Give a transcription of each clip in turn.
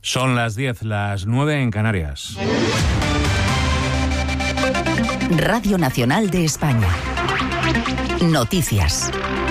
Son las 10, las 9 en Canarias. Radio Nacional de España. Noticias.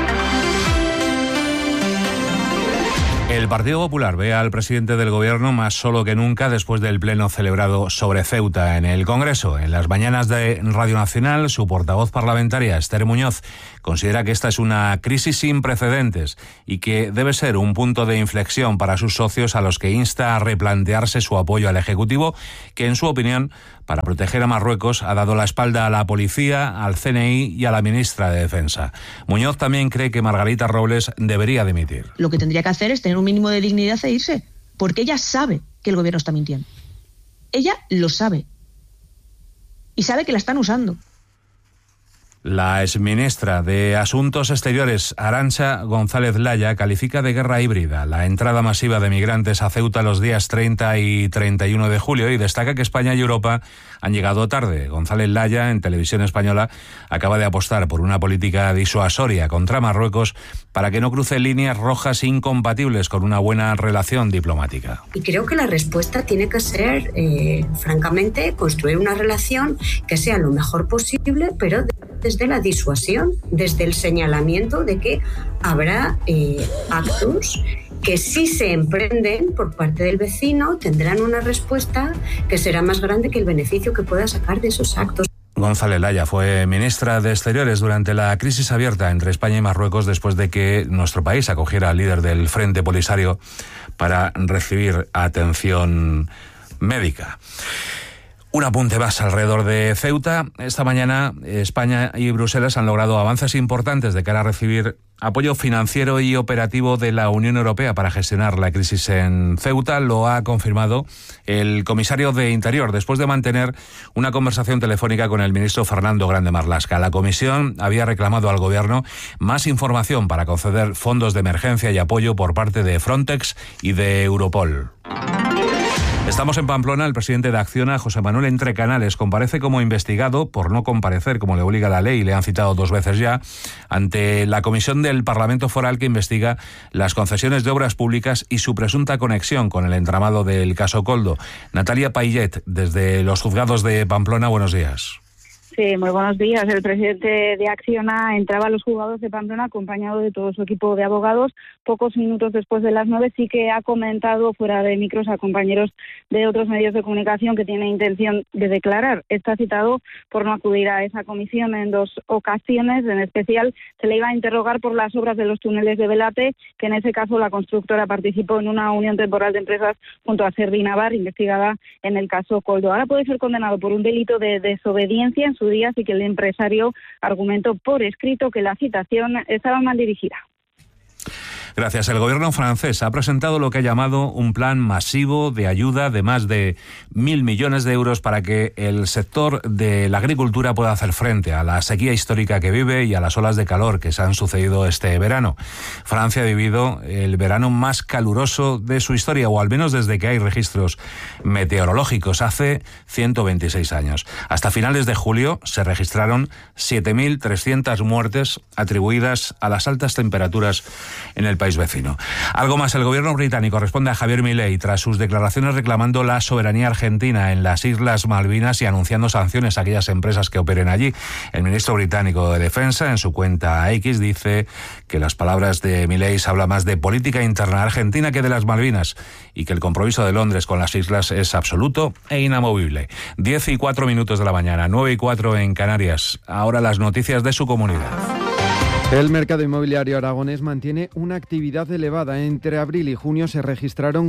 El Partido Popular ve al presidente del Gobierno más solo que nunca después del pleno celebrado sobre Ceuta en el Congreso. En las mañanas de Radio Nacional, su portavoz parlamentaria, Esther Muñoz, considera que esta es una crisis sin precedentes y que debe ser un punto de inflexión para sus socios, a los que insta a replantearse su apoyo al Ejecutivo, que en su opinión, para proteger a Marruecos, ha dado la espalda a la policía, al CNI y a la ministra de Defensa. Muñoz también cree que Margarita Robles debería dimitir. Lo que tendría que hacer es tener un mínimo de dignidad e irse, porque ella sabe que el gobierno está mintiendo. Ella lo sabe. Y sabe que la están usando. La exministra de Asuntos Exteriores, Arantxa González Laya, califica de guerra híbrida la entrada masiva de migrantes a Ceuta los días 30 y 31 de julio y destaca que España y Europa han llegado tarde. González Laya, en Televisión Española, acaba de apostar por una política disuasoria contra Marruecos para que no cruce líneas rojas incompatibles con una buena relación diplomática. Y creo que la respuesta tiene que ser, francamente, construir una relación que sea lo mejor posible, pero desde la disuasión, desde el señalamiento de que habrá actos que si se emprenden por parte del vecino tendrán una respuesta que será más grande que el beneficio que pueda sacar de esos actos. González Laya fue ministra de Exteriores durante la crisis abierta entre España y Marruecos después de que nuestro país acogiera al líder del Frente Polisario para recibir atención médica. Un apunte más alrededor de Ceuta. Esta mañana España y Bruselas han logrado avances importantes de cara a recibir apoyo financiero y operativo de la Unión Europea para gestionar la crisis en Ceuta. Lo ha confirmado el comisario de Interior después de mantener una conversación telefónica con el ministro Fernando Grande Marlaska. La comisión había reclamado al gobierno más información para conceder fondos de emergencia y apoyo por parte de Frontex y de Europol. Estamos en Pamplona. El presidente de Acciona, José Manuel Entrecanales, comparece como investigado por no comparecer, como le obliga la ley, le han citado 2 veces ya, ante la comisión del Parlamento Foral que investiga las concesiones de obras públicas y su presunta conexión con el entramado del caso Koldo. Natalia Payet, desde los juzgados de Pamplona, buenos días. Sí, muy buenos días. El presidente de Acciona entraba a los juzgados de Pamplona acompañado de todo su equipo de abogados. Pocos minutos después de las 9 sí que ha comentado fuera de micros a compañeros de otros medios de comunicación que tiene intención de declarar. Está citado por no acudir a esa comisión en 2 ocasiones. En especial se le iba a interrogar por las obras de los túneles de Belate, que en ese caso la constructora participó en una unión temporal de empresas junto a Servinavar, investigada en el caso Koldo. Ahora puede ser condenado por un delito de desobediencia en su día, así que el empresario argumentó por escrito que la citación estaba mal dirigida. Gracias. El gobierno francés ha presentado lo que ha llamado un plan masivo de ayuda de más de 1.000 millones de euros para que el sector de la agricultura pueda hacer frente a la sequía histórica que vive y a las olas de calor que se han sucedido este verano. Francia ha vivido el verano más caluroso de su historia, o al menos desde que hay registros meteorológicos, hace 126 años. Hasta finales de julio se registraron 7.300 muertes atribuidas a las altas temperaturas en el país vecino. Algo más, el gobierno británico responde a Javier Milei tras sus declaraciones reclamando la soberanía argentina en las Islas Malvinas y anunciando sanciones a aquellas empresas que operen allí. El ministro británico de Defensa, en su cuenta X, dice que las palabras de Milei hablan más de política interna argentina que de las Malvinas y que el compromiso de Londres con las islas es absoluto e inamovible. 10:04 de la mañana, 9:04 en Canarias. Ahora las noticias de su comunidad. El mercado inmobiliario aragonés mantiene una actividad elevada. Entre abril y junio se registraron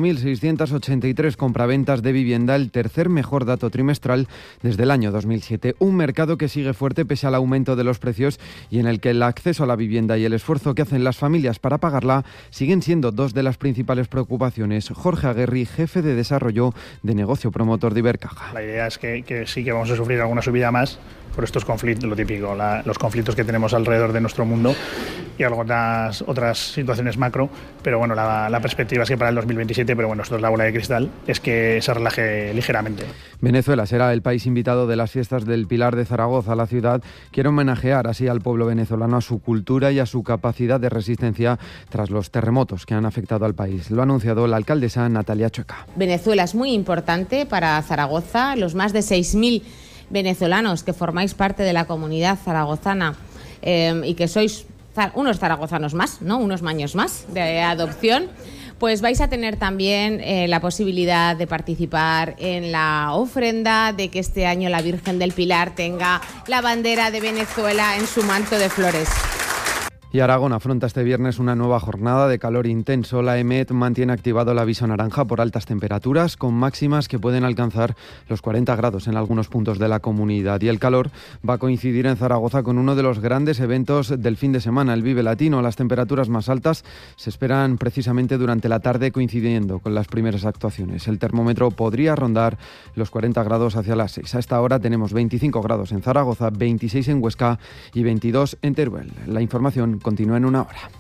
4.683 compraventas de vivienda, el tercer mejor dato trimestral desde el año 2007. Un mercado que sigue fuerte pese al aumento de los precios y en el que el acceso a la vivienda y el esfuerzo que hacen las familias para pagarla siguen siendo 2 de las principales preocupaciones. Jorge Aguerri, jefe de desarrollo de negocio promotor de Ibercaja. La idea es que sí que vamos a sufrir alguna subida más por estos conflictos, lo típico, los conflictos que tenemos alrededor de nuestro mundo, y algunas otras situaciones macro, pero bueno, la perspectiva es que para el 2027, pero bueno, esto es la bola de cristal, es que se relaje ligeramente. Venezuela será el país invitado de las fiestas del Pilar de Zaragoza. La ciudad quiere homenajear así al pueblo venezolano, a su cultura y a su capacidad de resistencia tras los terremotos que han afectado al país. Lo ha anunciado la alcaldesa Natalia Chueca. Venezuela es muy importante para Zaragoza. Los más de 6.000 venezolanos que formáis parte de la comunidad zaragozana y que sois unos zaragozanos más, ¿no? Unos maños más de adopción, pues vais a tener también la posibilidad de participar en la ofrenda, de que este año la Virgen del Pilar tenga la bandera de Venezuela en su manto de flores. Y Aragón afronta este viernes una nueva jornada de calor intenso. La EMET mantiene activado el aviso naranja por altas temperaturas, con máximas que pueden alcanzar los 40 grados en algunos puntos de la comunidad. Y el calor va a coincidir en Zaragoza con uno de los grandes eventos del fin de semana, el Vive Latino. Las temperaturas más altas se esperan precisamente durante la tarde, coincidiendo con las primeras actuaciones. El termómetro podría rondar los 40 grados hacia las 6. A esta hora tenemos 25 grados en Zaragoza, 26 en Huesca y 22 en Teruel. La información continúa en una hora.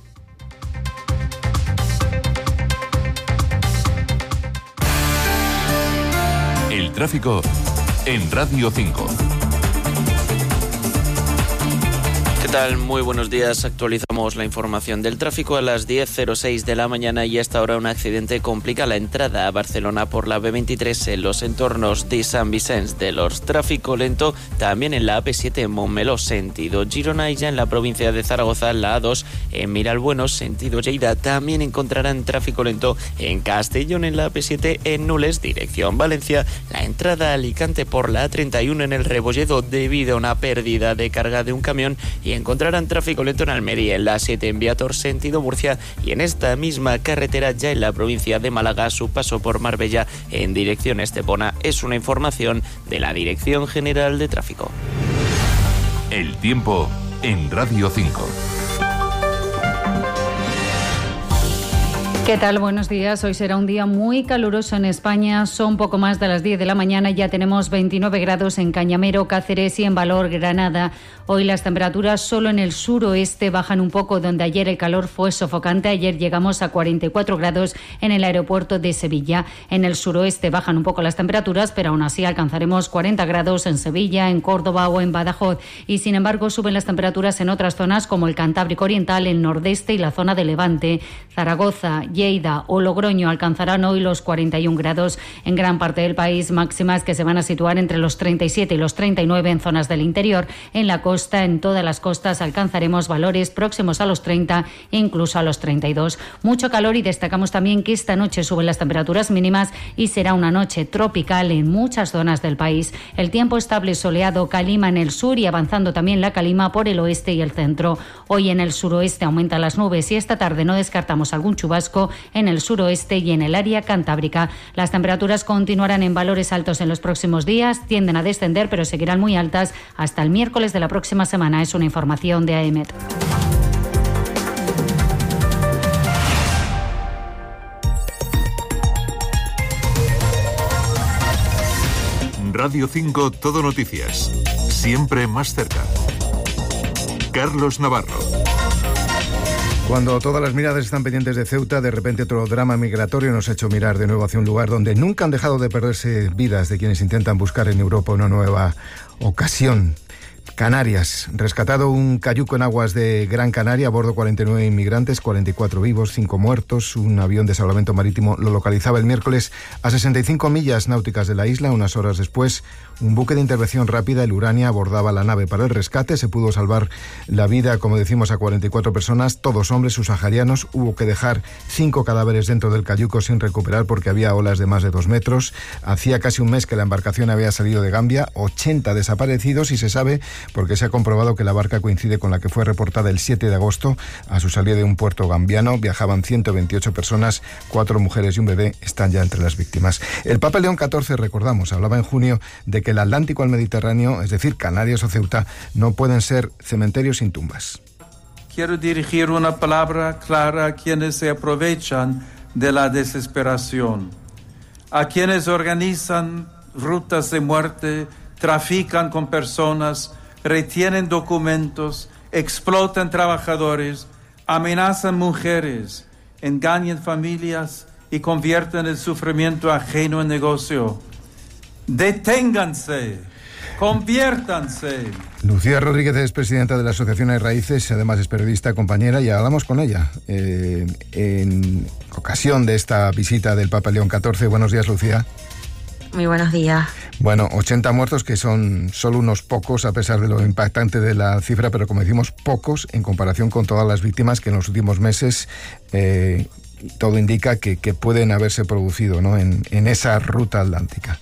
El tráfico en Radio 5. ¿Qué tal? Muy buenos días. Actualizamos la información del tráfico a las 10:06 de la mañana y hasta ahora un accidente complica la entrada a Barcelona por la B23 en los entornos de Sant Vicenç de los. Tráfico lento también en la AP7 en Montmeló, sentido Girona, y ya en la provincia de Zaragoza, la A2 en Miralbueno, sentido Lleida. También encontrarán tráfico lento en Castellón en la AP7 en Nules, dirección Valencia. La entrada a Alicante por la A31 en el Rebolledo debido a una pérdida de carga de un camión, y encontrarán tráfico lento en Almería en la A7 en Viator, sentido Murcia, y en esta misma carretera ya en la provincia de Málaga, su paso por Marbella en dirección Estepona. Es una información de la Dirección General de Tráfico. El tiempo en Radio 5. ¿Qué tal? Buenos días. Hoy será un día muy caluroso en España. Son poco más de las 10 de la mañana. Ya tenemos 29 grados en Cañamero, Cáceres y en Valor, Granada. Hoy las temperaturas solo en el suroeste bajan un poco, donde ayer el calor fue sofocante. Ayer llegamos a 44 grados en el aeropuerto de Sevilla. En el suroeste bajan un poco las temperaturas, pero aún así alcanzaremos 40 grados en Sevilla, en Córdoba o en Badajoz. Y sin embargo suben las temperaturas en otras zonas como el Cantábrico Oriental, el nordeste y la zona de Levante. Zaragoza, Lleida o Logroño alcanzarán hoy los 41 grados en gran parte del país, máximas que se van a situar entre los 37 y los 39 en zonas del interior. En la costa, en todas las costas, alcanzaremos valores próximos a los 30 e incluso a los 32. Mucho calor, y destacamos también que esta noche suben las temperaturas mínimas y será una noche tropical en muchas zonas del país. El tiempo estable soleado, calima en el sur y avanzando también la calima por el oeste y el centro. Hoy en el suroeste aumentan las nubes y esta tarde no descartamos algún chubasco en el suroeste y en el área cantábrica. Las temperaturas continuarán en valores altos en los próximos días, tienden a descender pero seguirán muy altas hasta el miércoles de la próxima semana. Es una información de AEMET. Radio 5 Todo Noticias. Siempre más cerca. Carlos Navarro. Cuando todas las miradas están pendientes de Ceuta, de repente otro drama migratorio nos ha hecho mirar de nuevo hacia un lugar donde nunca han dejado de perderse vidas de quienes intentan buscar en Europa una nueva ocasión. Canarias, rescatado un cayuco en aguas de Gran Canaria, a bordo 49 inmigrantes, 44 vivos, 5 muertos. Un avión de salvamento marítimo lo localizaba el miércoles a 65 millas náuticas de la isla. Unas horas después, un buque de intervención rápida, el Urania, abordaba la nave para el rescate. Se pudo salvar la vida, como decimos, a 44 personas, todos hombres subsaharianos. Hubo que dejar 5 cadáveres dentro del cayuco sin recuperar porque había olas de más de 2 metros. Hacía casi un mes que la embarcación había salido de Gambia, 80 desaparecidos, y se sabe porque se ha comprobado que la barca coincide con la que fue reportada el 7 de agosto a su salida de un puerto gambiano. Viajaban 128 personas, 4 mujeres y un bebé están ya entre las víctimas. El Papa León XIV, recordamos, hablaba en junio de que el Atlántico al Mediterráneo, es decir, Canarias o Ceuta, no pueden ser cementerios sin tumbas. Quiero dirigir una palabra clara a quienes se aprovechan de la desesperación, a quienes organizan rutas de muerte, trafican con personas, retienen documentos, explotan trabajadores, amenazan mujeres, engañan familias y convierten el sufrimiento ajeno en negocio. Deténganse, conviértanse. Lucía Rodríguez es presidenta de la Asociación Hay Raíces, además es periodista, compañera, y hablamos con ella en ocasión de esta visita del Papa León XIV. Buenos días, Lucía. Muy buenos días. Bueno, 80 muertos, que son solo unos pocos, a pesar de lo impactante de la cifra, pero como decimos, pocos en comparación con todas las víctimas que en los últimos meses todo indica que pueden haberse producido, ¿no?, en esa ruta atlántica.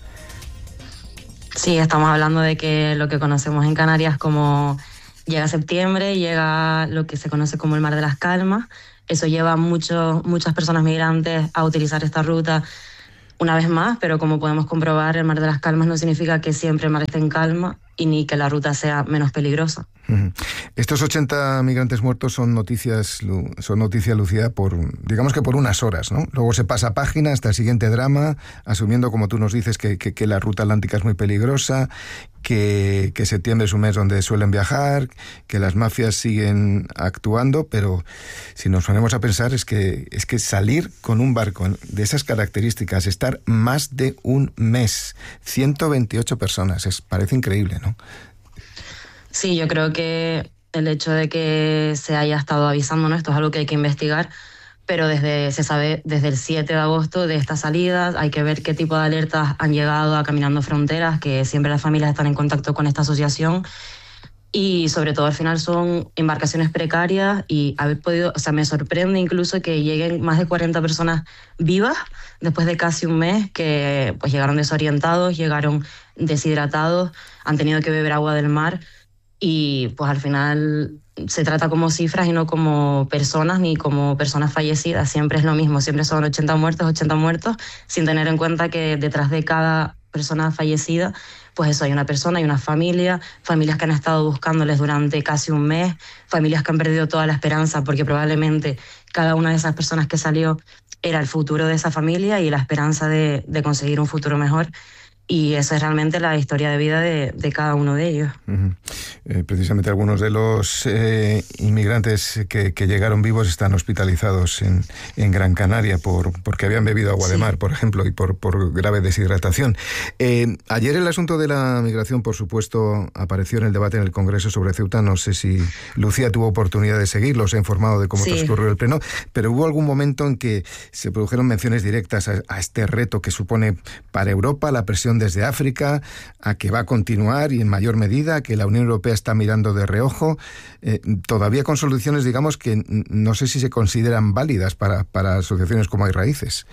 Sí, estamos hablando de que lo que conocemos en Canarias como llega septiembre, llega lo que se conoce como el Mar de las Calmas. Eso lleva muchas personas migrantes a utilizar esta ruta una vez más, pero como podemos comprobar, el Mar de las Calmas no significa que siempre el mar esté en calma y ni que la ruta sea menos peligrosa. Estos 80 migrantes muertos son noticia, Lucía, digamos que por unas horas, ¿no? Luego se pasa página hasta el siguiente drama, asumiendo, como tú nos dices, que la ruta atlántica es muy peligrosa, que septiembre es un mes donde suelen viajar, que las mafias siguen actuando, pero si nos ponemos a pensar es que salir con un barco de esas características, estar más de un mes, 128 personas, parece increíble, ¿no? Sí, yo creo que el hecho de que se haya estado avisando, ¿no?, esto es algo que hay que investigar, pero se sabe desde el 7 de agosto de esta salida. Hay que ver qué tipo de alertas han llegado a Caminando Fronteras, que siempre las familias están en contacto con esta asociación, y sobre todo al final son embarcaciones precarias y me sorprende incluso que lleguen más de 40 personas vivas después de casi un mes, que pues llegaron desorientados, llegaron deshidratados, han tenido que beber agua del mar. Y pues al final se trata como cifras y no como personas ni como personas fallecidas. Siempre es lo mismo, siempre son 80 muertos, sin tener en cuenta que detrás de cada persona fallecida, pues eso, hay una persona, hay una familias que han estado buscándoles durante casi un mes, familias que han perdido toda la esperanza porque probablemente cada una de esas personas que salió era el futuro de esa familia y la esperanza de conseguir un futuro mejor. Y esa es realmente la historia de vida de cada uno de ellos. Precisamente algunos de los inmigrantes que llegaron vivos están hospitalizados en Gran Canaria porque habían bebido agua de mar, por ejemplo, y por grave deshidratación. Ayer el asunto de la migración, por supuesto, apareció en el debate en el Congreso sobre Ceuta. No sé si Lucía tuvo oportunidad de seguirlo, se ha informado de cómo transcurrió el pleno, pero hubo algún momento en que se produjeron menciones directas a este reto que supone para Europa la presión desde África, a que va a continuar y en mayor medida, que la Unión Europea está mirando de reojo, todavía con soluciones, digamos, que no sé si se consideran válidas para asociaciones como Hay Raíces.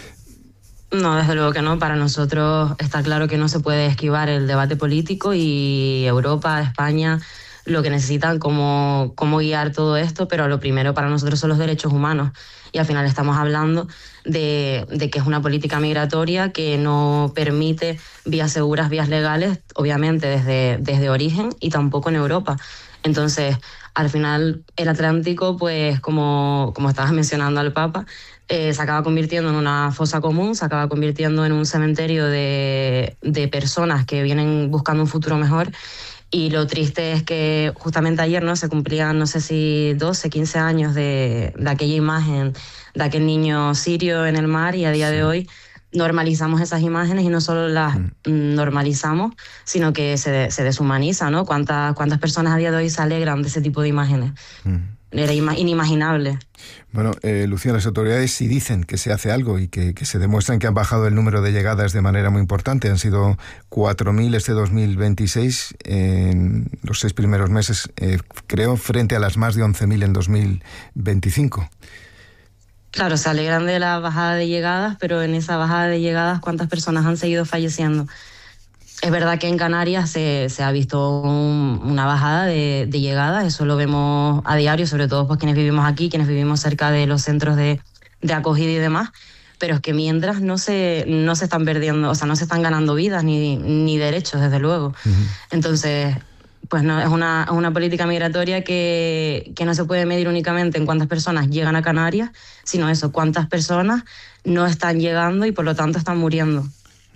No, desde luego que no. Para nosotros está claro que no se puede esquivar el debate político y Europa, España, lo que necesitan cómo guiar todo esto, pero lo primero para nosotros son los derechos humanos. Y al final estamos hablando de que es una política migratoria que no permite vías seguras, vías legales, obviamente desde origen y tampoco en Europa. Entonces, al final el Atlántico, pues como estabas mencionando al Papa, se acaba convirtiendo en una fosa común, se acaba convirtiendo en un cementerio de personas que vienen buscando un futuro mejor. Y lo triste es que justamente ayer se cumplían, no sé si 12, 15 años de aquella imagen de aquel niño sirio en el mar, y a día de hoy normalizamos esas imágenes y no solo las normalizamos, sino que se deshumaniza, ¿no? ¿Cuántas personas a día de hoy se alegran de ese tipo de imágenes? Era inimaginable. Bueno, Lucía, las autoridades sí dicen que se hace algo y que se demuestran que han bajado el número de llegadas de manera muy importante. Han sido 4.000 este 2026 en los 6 primeros meses, creo, frente a las más de 11.000 en 2025. Claro, se alegran de la bajada de llegadas, pero en esa bajada de llegadas, ¿cuántas personas han seguido falleciendo? Es verdad que en Canarias se ha visto una bajada de llegadas, eso lo vemos a diario, sobre todo pues quienes vivimos aquí, quienes vivimos cerca de los centros de acogida y demás, pero es que mientras no se están perdiendo, o sea, no se están ganando vidas ni derechos, desde luego. Entonces, pues no, es una política migratoria que no se puede medir únicamente en cuántas personas llegan a Canarias, sino eso, cuántas personas no están llegando y por lo tanto están muriendo.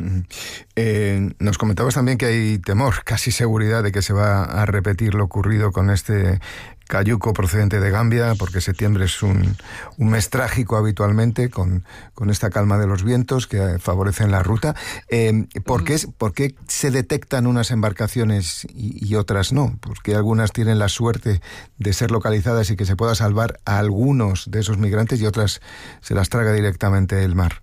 Nos comentabas también que hay temor, casi seguridad, de que se va a repetir lo ocurrido con este cayuco procedente de Gambia, porque septiembre es un mes trágico habitualmente, con esta calma de los vientos que favorecen la ruta. ¿Por qué se detectan unas embarcaciones y otras no? Porque algunas tienen la suerte de ser localizadas y que se pueda salvar a algunos de esos migrantes y otras se las traga directamente el mar.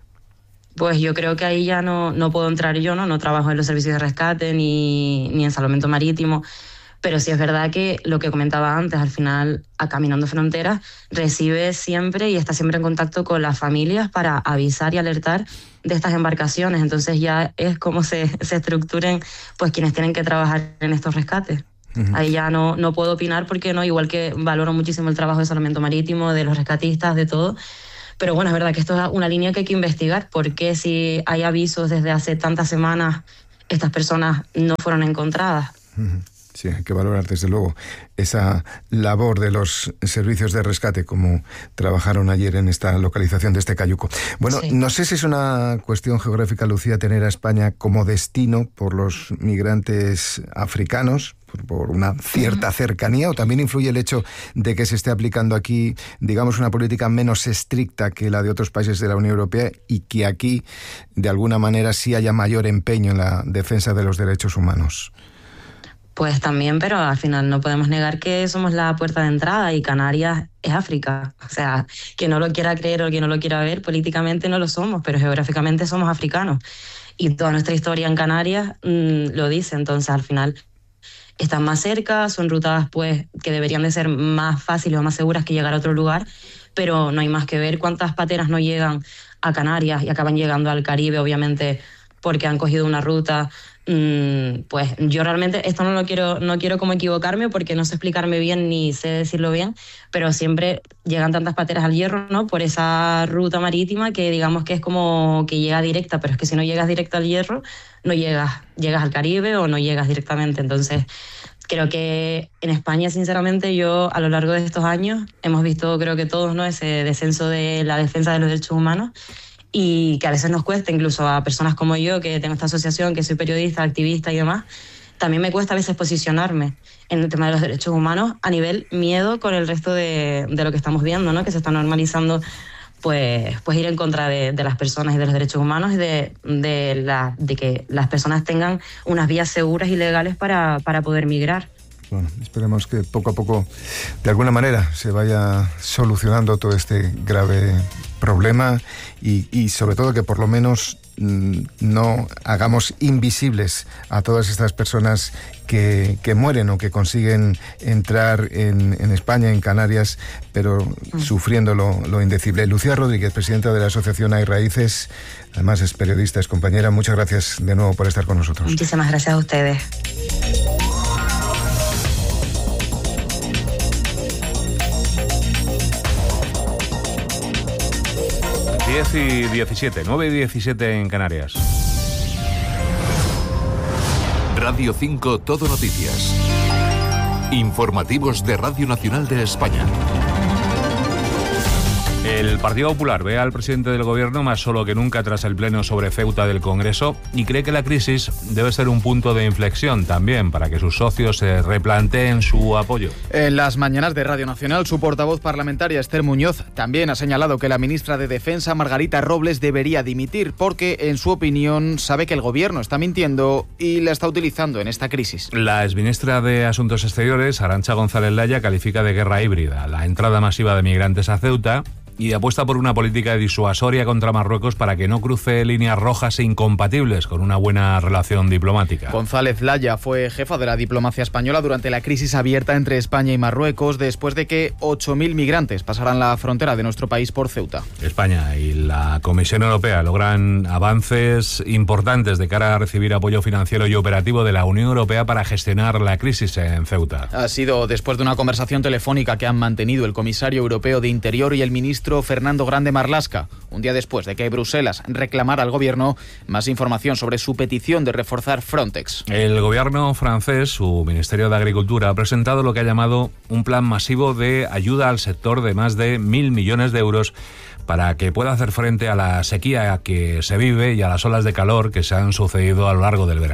Pues yo creo que ahí ya no puedo entrar yo, no trabajo en los servicios de rescate ni en salvamento marítimo, pero sí es verdad que lo que comentaba antes, al final, a Caminando Fronteras recibe siempre y está siempre en contacto con las familias para avisar y alertar de estas embarcaciones, entonces ya es como se estructuren pues quienes tienen que trabajar en estos rescates. Uh-huh. Ahí ya no puedo opinar porque no, igual que valoro muchísimo el trabajo de salvamento marítimo, de los rescatistas, de todo. Pero bueno, es verdad que esto es una línea que hay que investigar, porque si hay avisos desde hace tantas semanas, estas personas no fueron encontradas. Sí, hay que valorar desde luego esa labor de los servicios de rescate, como trabajaron ayer en esta localización de este cayuco. Bueno, sí. No sé si es una cuestión geográfica, Lucía, tener a España como destino por los migrantes africanos, por una cierta cercanía, o también influye el hecho de que se esté aplicando aquí, digamos, una política menos estricta que la de otros países de la Unión Europea y que aquí, de alguna manera, sí haya mayor empeño en la defensa de los derechos humanos. Pues también, pero al final no podemos negar que somos la puerta de entrada y Canarias es África. O sea, quien no lo quiera creer o quien no lo quiera ver, políticamente no lo somos, pero geográficamente somos africanos. Y toda nuestra historia en Canarias lo dice, entonces al final están más cerca, son rutas pues que deberían de ser más fáciles o más seguras que llegar a otro lugar, pero no hay más que ver cuántas pateras no llegan a Canarias y acaban llegando al Caribe, obviamente porque han cogido una ruta. Pues yo realmente esto no quiero como equivocarme porque no sé explicarme bien ni sé decirlo bien, pero siempre llegan tantas pateras al Hierro, ¿no? Por esa ruta marítima que digamos que es como que llega directa, pero es que si no llegas directo al Hierro no llegas al Caribe o no llegas directamente. Entonces creo que en España, sinceramente, yo a lo largo de estos años hemos visto, creo que todos, ¿no?, ese descenso de la defensa de los derechos humanos, y que a veces nos cuesta, incluso a personas como yo, que tengo esta asociación, que soy periodista, activista y demás, también me cuesta a veces posicionarme en el tema de los derechos humanos a nivel miedo con el resto de lo que estamos viendo, ¿no?, que se está normalizando pues ir en contra de las personas y de los derechos humanos y de que las personas tengan unas vías seguras y legales para poder migrar. Bueno, esperemos que poco a poco, de alguna manera, se vaya solucionando todo este grave problema y sobre todo que por lo menos no hagamos invisibles a todas estas personas que mueren o que consiguen entrar en España, en Canarias, pero sufriendo lo indecible. Lucía Rodríguez, presidenta de la Asociación Hay Raíces, además es periodista, es compañera. Muchas gracias de nuevo por estar con nosotros. Muchísimas gracias a ustedes. y 17, 9 y 17 en Canarias. Radio 5 Todo Noticias. Informativos de Radio Nacional de España. El Partido Popular ve al presidente del Gobierno más solo que nunca tras el pleno sobre Ceuta del Congreso y cree que la crisis debe ser un punto de inflexión también para que sus socios se replanteen su apoyo. En las mañanas de Radio Nacional, su portavoz parlamentaria, Esther Muñoz, también ha señalado que la ministra de Defensa, Margarita Robles, debería dimitir porque, en su opinión, sabe que el Gobierno está mintiendo y la está utilizando en esta crisis. La exministra de Asuntos Exteriores, Arantxa González Laya, califica de guerra híbrida la entrada masiva de migrantes a Ceuta y apuesta por una política disuasoria contra Marruecos para que no cruce líneas rojas e incompatibles con una buena relación diplomática. González Laya fue jefa de la diplomacia española durante la crisis abierta entre España y Marruecos, después de que 8.000 migrantes pasaran la frontera de nuestro país por Ceuta. España y la Comisión Europea logran avances importantes de cara a recibir apoyo financiero y operativo de la Unión Europea para gestionar la crisis en Ceuta. Ha sido después de una conversación telefónica que han mantenido el comisario europeo de Interior y el ministro Fernando Grande Marlaska, un día después de que Bruselas reclamara al gobierno más información sobre su petición de reforzar Frontex. El gobierno francés, su Ministerio de Agricultura, ha presentado lo que ha llamado un plan masivo de ayuda al sector de más de 1.000 millones de euros para que pueda hacer frente a la sequía que se vive y a las olas de calor que se han sucedido a lo largo del verano.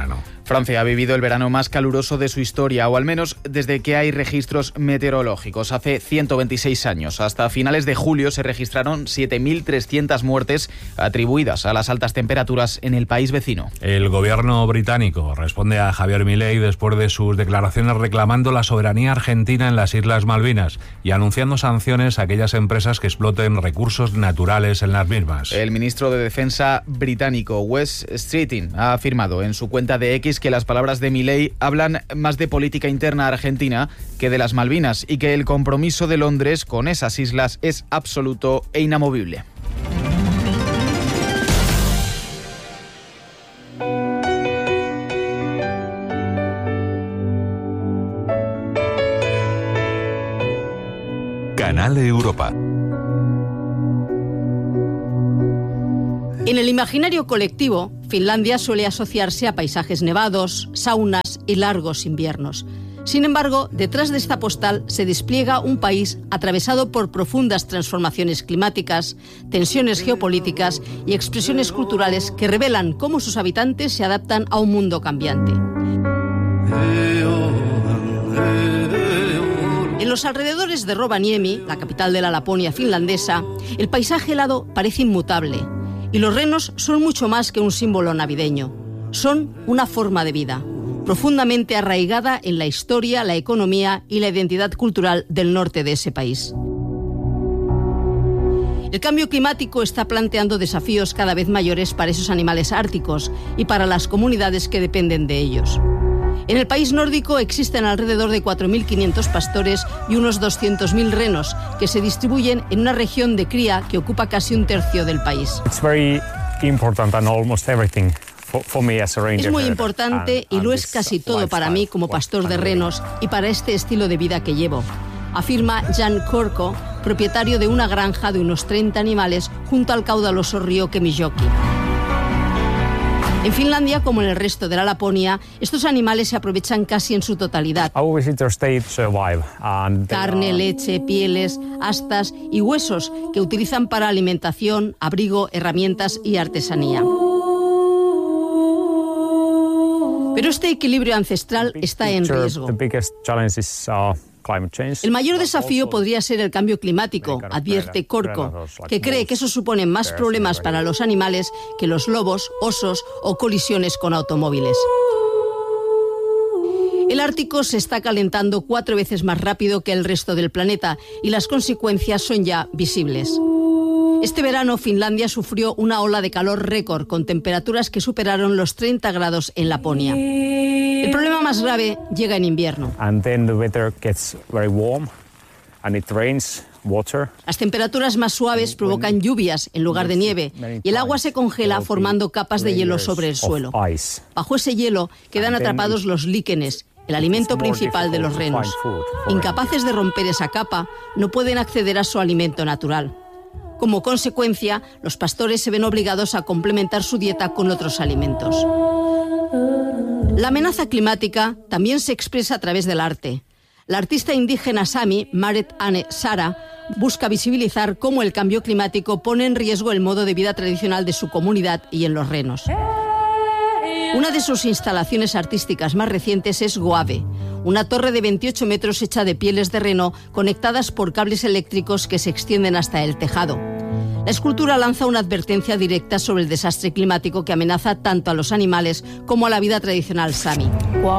Francia ha vivido el verano más caluroso de su historia, o al menos desde que hay registros meteorológicos. Hace 126 años, hasta finales de julio, se registraron 7.300 muertes atribuidas a las altas temperaturas en el país vecino. El gobierno británico responde a Javier Milei después de sus declaraciones reclamando la soberanía argentina en las Islas Malvinas y anunciando sanciones a aquellas empresas que exploten recursos naturales en las mismas. El ministro de Defensa británico, Wes Streeting, ha afirmado en su cuenta de X que las palabras de Milei hablan más de política interna argentina que de las Malvinas y que el compromiso de Londres con esas islas es absoluto e inamovible. Canal Europa. En el imaginario colectivo, Finlandia suele asociarse a paisajes nevados, saunas y largos inviernos. Sin embargo, detrás de esta postal se despliega un país atravesado por profundas transformaciones climáticas, tensiones geopolíticas y expresiones culturales que revelan cómo sus habitantes se adaptan a un mundo cambiante. En los alrededores de Rovaniemi, la capital de la Laponia finlandesa, el paisaje helado parece inmutable. Y los renos son mucho más que un símbolo navideño. Son una forma de vida, profundamente arraigada en la historia, la economía y la identidad cultural del norte de ese país. El cambio climático está planteando desafíos cada vez mayores para esos animales árticos y para las comunidades que dependen de ellos. En el país nórdico existen alrededor de 4.500 pastores y unos 200.000 renos que se distribuyen en una región de cría que ocupa casi un tercio del país. Es muy importante y lo es casi todo para mí como pastor de renos y para este estilo de vida que llevo, afirma Jan Korko, propietario de una granja de unos 30 animales junto al caudaloso río Kemijoki. En Finlandia, como en el resto de la Laponia, estos animales se aprovechan casi en su totalidad. Carne, leche, pieles, astas y huesos que utilizan para alimentación, abrigo, herramientas y artesanía. Pero este equilibrio ancestral está en riesgo. El mayor desafío podría ser el cambio climático, advierte Korko, que cree que eso supone más problemas para los animales que los lobos, osos o colisiones con automóviles. El Ártico se está calentando 4 veces más rápido que el resto del planeta y las consecuencias son ya visibles. Este verano Finlandia sufrió una ola de calor récord con temperaturas que superaron los 30 grados en Laponia. El problema más grave llega en invierno. Las temperaturas más suaves provocan lluvias en lugar de nieve y el agua se congela formando capas de hielo sobre el suelo. Bajo ese hielo quedan atrapados los líquenes, el alimento principal de los renos. Incapaces de romper esa capa, no pueden acceder a su alimento natural. Como consecuencia, los pastores se ven obligados a complementar su dieta con otros alimentos. La amenaza climática también se expresa a través del arte. La artista indígena sami, Maret Anne Sara, busca visibilizar cómo el cambio climático pone en riesgo el modo de vida tradicional de su comunidad y en los renos. Una de sus instalaciones artísticas más recientes es Goave, una torre de 28 metros hecha de pieles de reno conectadas por cables eléctricos que se extienden hasta el tejado. La escultura lanza una advertencia directa sobre el desastre climático que amenaza tanto a los animales como a la vida tradicional Sami.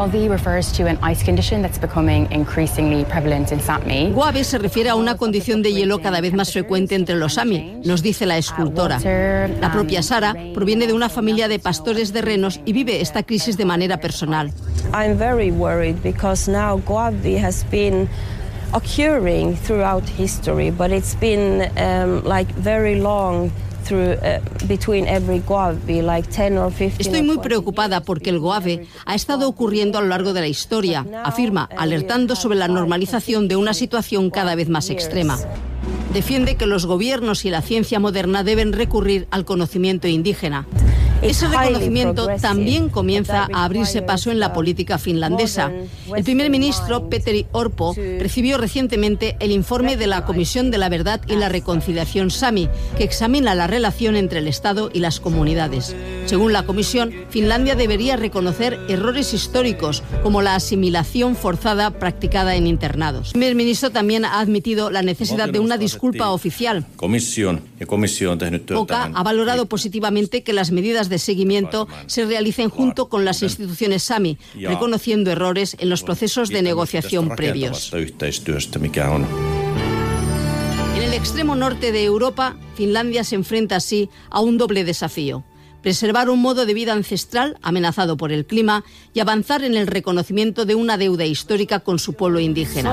Goave se refiere a una condición de hielo cada vez más frecuente entre los Sami, nos dice la escultora. La propia Sara proviene de una familia de pastores de renos y vive esta crisis de manera personal. I'm very worried because now Goave has been occurring throughout history, but it's been very long between every Goave, like 10 or 15. Estoy muy preocupada porque el Goave ha estado ocurriendo a lo largo de la historia, afirma, alertando sobre la normalización de una situación cada vez más extrema. Defiende que los gobiernos y la ciencia moderna deben recurrir al conocimiento indígena. Ese reconocimiento también comienza a abrirse paso en la política finlandesa. El primer ministro, Petteri Orpo, recibió recientemente el informe de la Comisión de la Verdad y la Reconciliación Sami, que examina la relación entre el Estado y las comunidades. Según la Comisión, Finlandia debería reconocer errores históricos, como la asimilación forzada practicada en internados. El primer ministro también ha admitido la necesidad de una disculpa oficial. OCA ha valorado positivamente que las medidas de seguimiento se realicen junto con las instituciones SAMI, reconociendo errores en los procesos de negociación previos. En el extremo norte de Europa, Finlandia se enfrenta así a un doble desafío: preservar un modo de vida ancestral amenazado por el clima y avanzar en el reconocimiento de una deuda histórica con su pueblo indígena.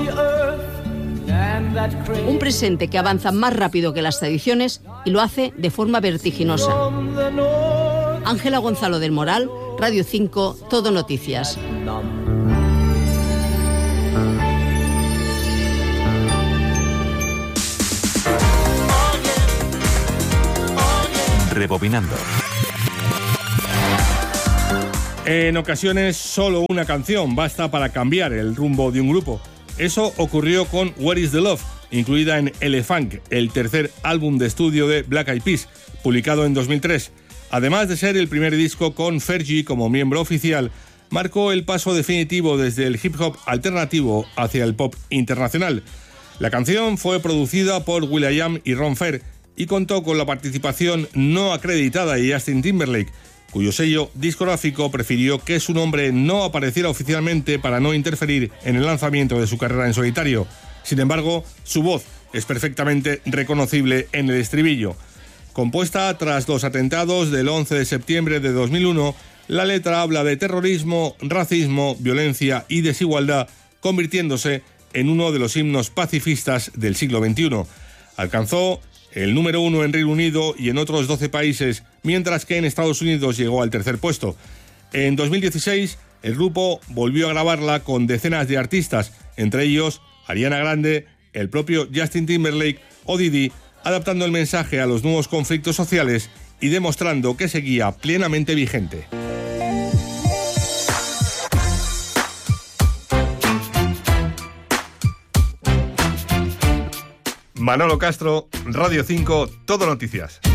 Un presente que avanza más rápido que las tradiciones y lo hace de forma vertiginosa. Ángela Gonzalo del Moral, Radio 5, Todo Noticias. Rebobinando. En ocasiones solo una canción basta para cambiar el rumbo de un grupo. Eso ocurrió con Where is the Love, incluida en Elefunk, el tercer álbum de estudio de Black Eyed Peas, publicado en 2003. Además de ser el primer disco con Fergie como miembro oficial, marcó el paso definitivo desde el hip hop alternativo hacia el pop internacional. La canción fue producida por will.i.am y Ron Fair y contó con la participación no acreditada de Justin Timberlake, cuyo sello discográfico prefirió que su nombre no apareciera oficialmente para no interferir en el lanzamiento de su carrera en solitario. Sin embargo, su voz es perfectamente reconocible en el estribillo. Compuesta tras los atentados del 11 de septiembre de 2001, la letra habla de terrorismo, racismo, violencia y desigualdad, convirtiéndose en uno de los himnos pacifistas del siglo XXI. Alcanzó el número 1 en Reino Unido y en otros 12 países, mientras que en Estados Unidos llegó al tercer puesto. En 2016, el grupo volvió a grabarla con decenas de artistas, entre ellos Ariana Grande, el propio Justin Timberlake o Diddy, adaptando el mensaje a los nuevos conflictos sociales y demostrando que seguía plenamente vigente. Manolo Castro, Radio 5, Todo Noticias.